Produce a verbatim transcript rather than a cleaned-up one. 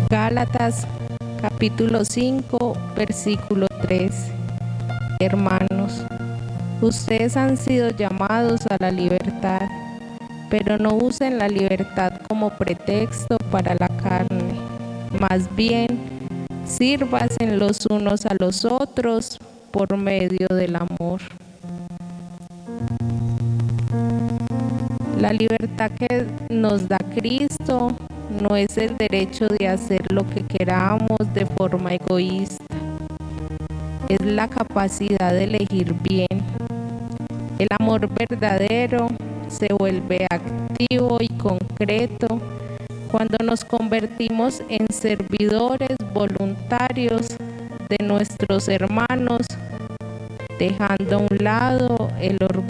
Gálatas capítulo cinco, versículo tres. Hermanos, ustedes han sido llamados a la libertad, pero no usen la libertad como pretexto para la carne. Más bien, sírvanse los unos a los otros por medio del amor. La libertad que nos da Cristo no es el derecho de hacer lo que queramos de forma egoísta. Es la capacidad de elegir bien. El amor verdadero se vuelve activo y concreto cuando nos convertimos en servidores voluntarios de nuestros hermanos, dejando a un lado el orgullo